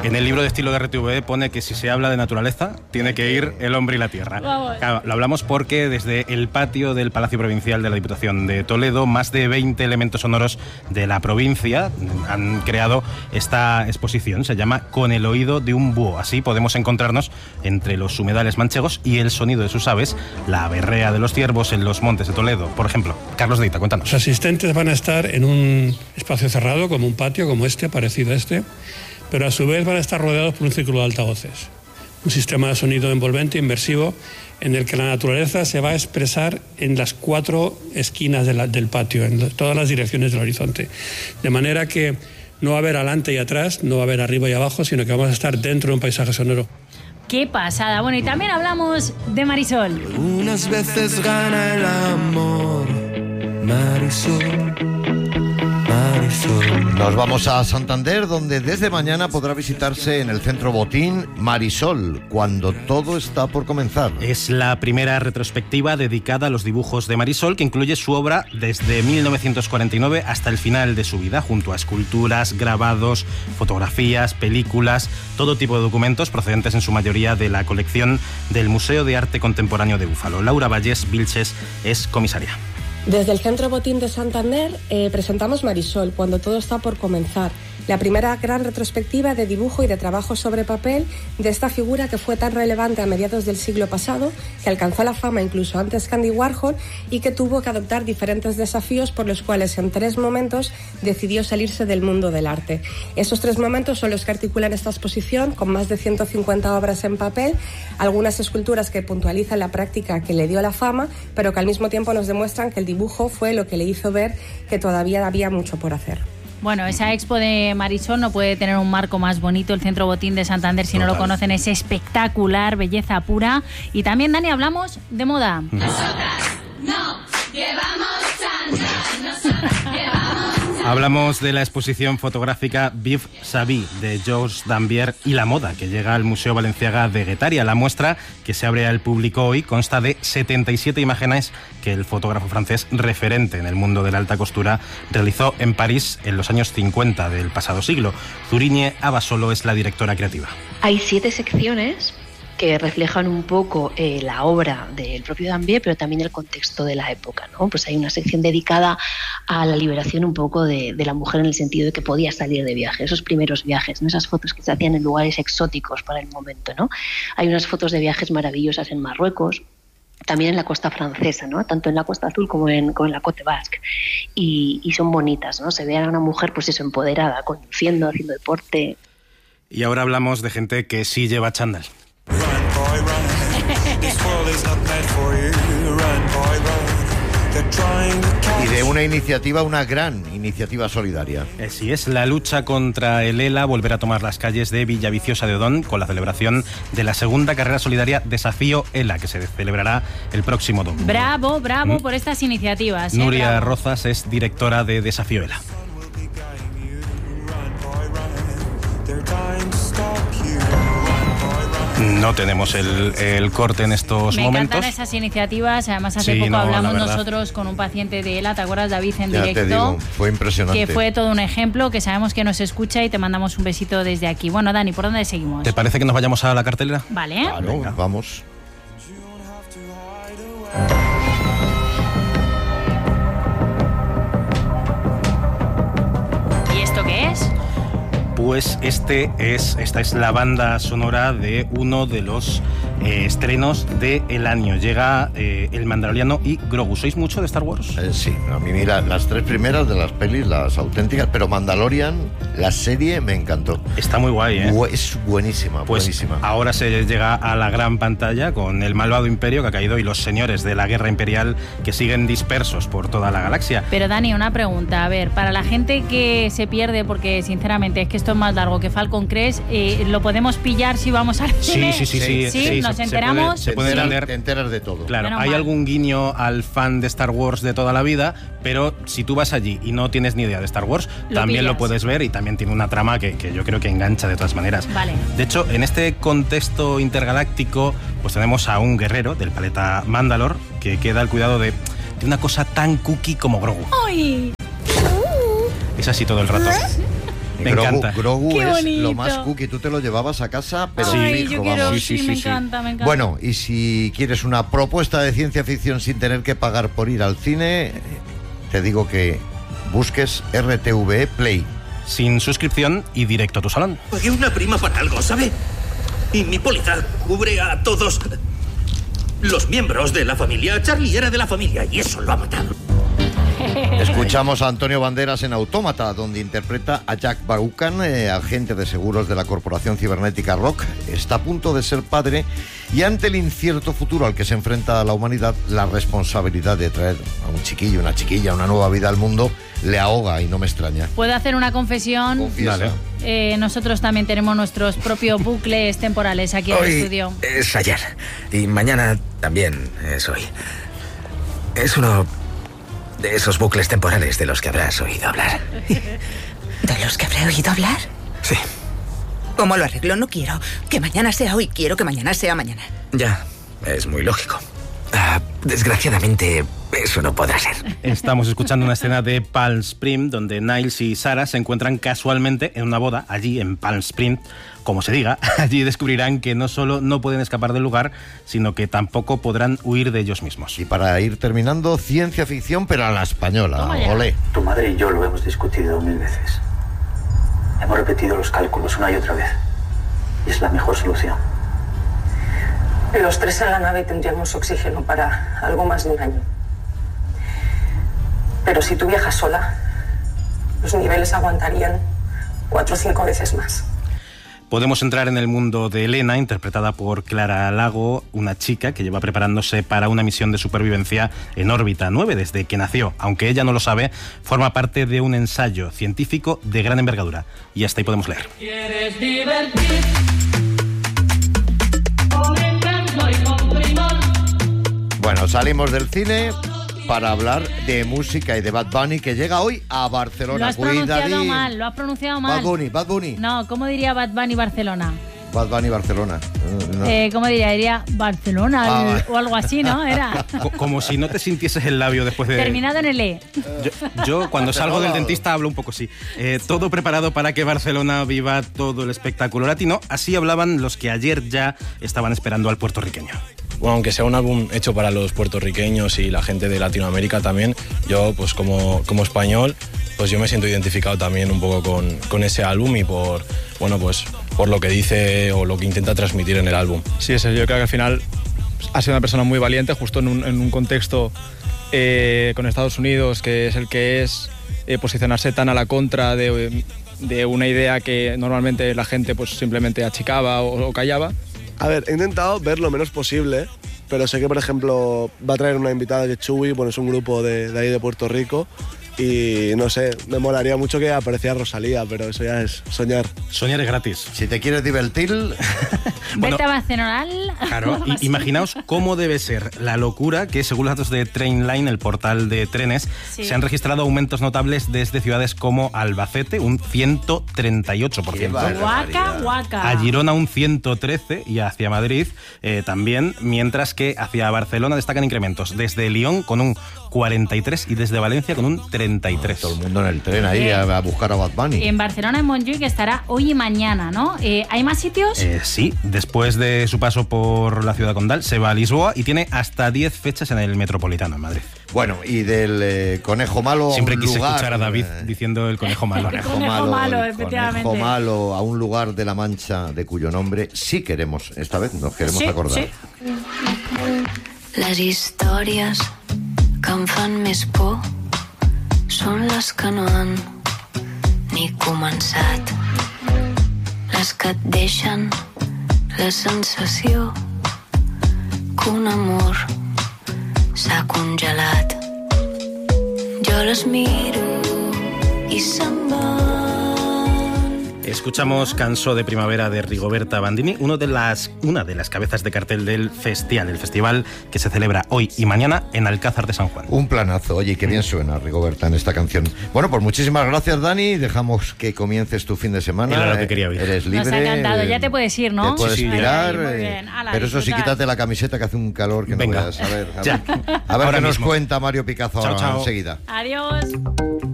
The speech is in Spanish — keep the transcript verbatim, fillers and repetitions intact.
En el libro de estilo de R T V pone que si se habla de naturaleza, tiene que ir el hombre y la tierra. Claro, lo hablamos porque desde el patio del Palacio Provincial de la Diputación de Toledo, más de veinte elementos sonoros de la provincia han creado esta exposición. Se llama Con el oído de un búho. Así podemos encontrarnos entre los humedales manchegos y el sonido de sus aves, la berrea de los ciervos en los montes de Toledo, por ejemplo. Carlos Deita, cuéntanos. Los asistentes van a estar en un espacio cerrado, como un patio, como este, parecido a este, pero a su vez van a estar rodeados por un círculo de altavoces. Un sistema de sonido envolvente, inmersivo, en el que la naturaleza se va a expresar en las cuatro esquinas de la, del patio, en todas las direcciones del horizonte. De manera que no va a haber adelante y atrás, no va a haber arriba y abajo, sino que vamos a estar dentro de un paisaje sonoro. ¡Qué pasada! Bueno, y también hablamos de Marisol. Unas veces gana el amor, Marisol. Nos vamos a Santander, donde desde mañana podrá visitarse en el Centro Botín Marisol, cuando todo está por comenzar. Es la primera retrospectiva dedicada a los dibujos de Marisol, que incluye su obra desde mil novecientos cuarenta y nueve hasta el final de su vida, junto a esculturas, grabados, fotografías, películas, todo tipo de documentos procedentes en su mayoría de la colección del Museo de Arte Contemporáneo de Búfalo. Laura Vallés Vilches es comisaria. Desde el Centro Botín de Santander eh, presentamos Marisol, cuando todo está por comenzar. La primera gran retrospectiva de dibujo y de trabajo sobre papel de esta figura que fue tan relevante a mediados del siglo pasado, que alcanzó la fama incluso antes que Andy Warhol y que tuvo que adoptar diferentes desafíos por los cuales en tres momentos decidió salirse del mundo del arte. Esos tres momentos son los que articulan esta exposición, con más de ciento cincuenta obras en papel, algunas esculturas que puntualizan la práctica que le dio la fama, pero que al mismo tiempo nos demuestran que el dibujo fue lo que le hizo ver que todavía había mucho por hacer. Bueno, esa expo de Marisol no puede tener un marco más bonito. El Centro Botín de Santander, si Total. no lo conocen, es espectacular, belleza pura. Y también, Dani, hablamos de moda. Nosotras no llevamos chándal, nosotras llevamos chándal. Hablamos de la exposición fotográfica Vivre sa vie de Georges Dambier y la moda, que llega al Museo Balenciaga de Guetaria. La muestra, que se abre al público hoy, consta de setenta y siete imágenes que el fotógrafo francés referente en el mundo de la alta costura realizó en París en los años cincuenta del pasado siglo. Zuriñe Abasolo es la directora creativa. Hay siete secciones que reflejan un poco eh, la obra del propio Dambier, pero también el contexto de la época, ¿no? Pues hay una sección dedicada a la liberación un poco de, de la mujer, en el sentido de que podía salir de viaje, esos primeros viajes, ¿no? Esas fotos que se hacían en lugares exóticos para el momento, ¿no? Hay unas fotos de viajes maravillosas en Marruecos, también en la costa francesa, ¿no? Tanto en la Costa Azul como en, como en la Côte Basque, y, y son bonitas, ¿no? Se ve a una mujer, pues eso, empoderada, conduciendo, haciendo deporte. Y ahora hablamos de gente que sí lleva chándal. Y de una iniciativa, una gran iniciativa solidaria. Así es, la lucha contra el ELA volverá a tomar las calles de Villaviciosa de Odón con la celebración de la segunda carrera solidaria Desafío ELA, que se celebrará el próximo domingo. Bravo, bravo ¿Mm? por estas iniciativas. ¿eh? Nuria bravo. Rozas es directora de Desafío ELA. No tenemos el, el corte en estos Me momentos. Me encantan esas iniciativas. Además, hace sí, poco no, hablamos nosotros con un paciente de ELA, ¿te acuerdas, David, en ya directo? Te digo, fue impresionante. Que fue todo un ejemplo, que sabemos que nos escucha y te mandamos un besito desde aquí. Bueno, Dani, ¿por dónde seguimos? ¿Te parece que nos vayamos a la cartelera? Vale. Claro, Venga. vamos. ¿Y esto qué es? Pues este es, esta es la banda sonora de uno de los eh, estrenos del año. Llega eh, El Mandaloriano y Grogu. ¿Sois mucho de Star Wars? Eh, sí, a mí mira, las tres primeras de las pelis, las auténticas, pero Mandalorian, la serie me encantó. Está muy guay, ¿eh? Es buenísima, pues buenísima. Ahora se llega a la gran pantalla con el malvado imperio que ha caído y los señores de la guerra imperial que siguen dispersos por toda la galaxia. Pero Dani, una pregunta, a ver, para la gente que se pierde, porque sinceramente es que esto es más largo que Falcon Crest, eh, ¿lo podemos pillar si vamos al cine? Sí, sí, sí, sí. ¿Sí? sí ¿Nos se, enteramos? Se puede, se puede sí. leer. Te enteras de todo. Claro, Menos hay mal. algún guiño al fan de Star Wars de toda la vida, pero si tú vas allí y no tienes ni idea de Star Wars, lo también pillas. lo puedes ver y también tiene una trama que, que yo creo que engancha de todas maneras. Vale. De hecho, en este contexto intergaláctico, pues tenemos a un guerrero del planeta Mandalor que queda al cuidado de, de una cosa tan cookie como Grogu. ¡Ay! Es así todo el rato. Me Grogu, encanta. Grogu Qué es bonito. lo más cookie. Tú te lo llevabas a casa, pero Ay, fijo, yo quiero, vamos. sí, me encanta, me encanta. Bueno, y si quieres una propuesta de ciencia ficción sin tener que pagar por ir al cine, te digo que busques R T V E Play. Sin suscripción y directo a tu salón. Pagué una prima para algo, ¿sabe? Y mi póliza cubre a todos los miembros de la familia. Charlie era de la familia y eso lo ha matado. Escuchamos a Antonio Banderas en Autómata, donde interpreta a Jack Barucan, eh, agente de seguros de la corporación cibernética Rock. Está a punto de ser padre y ante el incierto futuro al que se enfrenta la humanidad, la responsabilidad de traer a un chiquillo, una chiquilla, una nueva vida al mundo, le ahoga y no me extraña. ¿Puedo hacer una confesión? Confiesa. Dale. Eh, nosotros también tenemos nuestros propios bucles temporales aquí en el Hoy estudio. es ayer y mañana también es hoy. Es uno de esos bucles temporales de los que habrás oído hablar. ¿De los que habré oído hablar? Sí, ¿Cómo lo arreglo? No quiero que mañana sea hoy, quiero que mañana sea mañana. ya, es muy lógico. Ah, desgraciadamente, eso no podrá ser. Estamos escuchando una escena de Palm Springs donde Niles y Sarah se encuentran casualmente en una boda allí en Palm Springs. Como se diga, allí descubrirán que no solo no pueden escapar del lugar, sino que tampoco podrán huir de ellos mismos. Y para ir terminando, ciencia ficción, pero a la española. Toma ya. Olé. Tu madre y yo lo hemos discutido mil veces. Hemos repetido los cálculos una y otra vez. Y es la mejor solución. Los tres en la nave tendríamos oxígeno para algo más de un año. Pero si tú viajas sola, los niveles aguantarían cuatro o cinco veces más. Podemos entrar en el mundo de Elena, interpretada por Clara Lago, una chica que lleva preparándose para una misión de supervivencia en órbita nueve desde que nació. Aunque ella no lo sabe, forma parte de un ensayo científico de gran envergadura. Y hasta ahí podemos leer. ¿Quieres divertir? Con encanto y con primor. Bueno, salimos del cine para hablar de música y de Bad Bunny, que llega hoy a Barcelona. Lo has pronunciado Cuidadín. mal, lo has pronunciado mal. Bad Bunny, Bad Bunny. No, ¿cómo diría Bad Bunny Barcelona? Bad Bunny Barcelona. No. Eh, ¿Cómo diría? Diría Barcelona Ah, el- vale. o algo así, ¿no? Era Co- Como si no te sintieses el labio después de... terminado en el E. Yo, yo, cuando salgo del dentista hablo un poco así. Eh, todo preparado para que Barcelona viva todo el espectáculo latino. Así hablaban los que ayer ya estaban esperando al puertorriqueño. Bueno, aunque sea un álbum hecho para los puertorriqueños y la gente de Latinoamérica también, yo pues como, como español, pues yo me siento identificado también un poco con, con ese álbum y por, bueno, pues por lo que dice o lo que intenta transmitir en el álbum. Sí, eso, yo creo que al final ha sido una persona muy valiente, justo en un, en un contexto eh, con Estados Unidos, que es el que es, eh, posicionarse tan a la contra de, de una idea que normalmente la gente pues simplemente achicaba o, o callaba. A ver, he intentado ver lo menos posible, pero sé que, por ejemplo, va a traer una invitada de Chewy, bueno, es un grupo de, de ahí de Puerto Rico, y no sé, me molaría mucho que apareciera Rosalía, pero eso ya es soñar. Soñar es gratis. Si te quieres divertir... Bueno, Vete a Barcelona. Claro, y- imaginaos cómo debe ser la locura que, según los datos de Trainline, el portal de trenes, Sí. se han registrado aumentos notables desde ciudades como Albacete, un ciento treinta y ocho por ciento. Guaca, guaca. A Girona un ciento trece y hacia Madrid eh, también, mientras que hacia Barcelona destacan incrementos desde Lyon con un cuarenta y tres y desde Valencia con un treinta y tres. Todo el mundo en el tren ahí a, a buscar a Bad Bunny. En Barcelona, en Montjuïc, que estará hoy y mañana, ¿no? Eh, ¿Hay más sitios? Eh, sí, después de su paso por la ciudad condal, se va a Lisboa y tiene hasta diez fechas en el Metropolitano, en Madrid. Bueno, y del eh, conejo malo Siempre a un quise lugar, escuchar a David eh, diciendo el conejo malo. Conejo, Conejo malo, malo, el efectivamente. conejo malo a un lugar de la Mancha de cuyo nombre sí queremos, esta vez nos queremos Sí, acordar. sí. Les històries que em fan més por són les que no han ni començat, les que et deixen la sensació que un amor s'ha congelat. Jo les miro i se'n van. Escuchamos Canso de Primavera de Rigoberta Bandini, uno de las, una de las cabezas de cartel del Festival, el festival que se celebra hoy y mañana en Alcázar de San Juan. Un planazo, oye, qué bien suena Rigoberta en esta canción. Bueno, pues muchísimas gracias, Dani. Dejamos que comiences tu fin de semana. Era lo que quería oír. Eres libre. Nos ha encantado. Ya te puedes ir, ¿no? Te puedes Sí, sí. tirar. Ay, muy eh, bien. Ala, pero eso sí, disfrutar. quítate la camiseta que hace un calor que no Venga. veas. A ver, a Ya. ver, a ver Ahora qué nos mismo. cuenta Mario Picazo Chao, ahora chao. enseguida. Adiós.